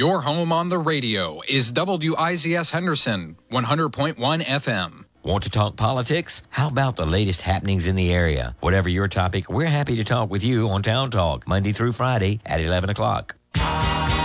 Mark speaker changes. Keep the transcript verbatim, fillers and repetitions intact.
Speaker 1: Your home on the radio is W I Z S Henderson, one hundred point one F M.
Speaker 2: Want to talk politics? How about the latest happenings in the area? Whatever your topic, we're happy to talk with you on Town Talk, Monday through Friday at eleven o'clock.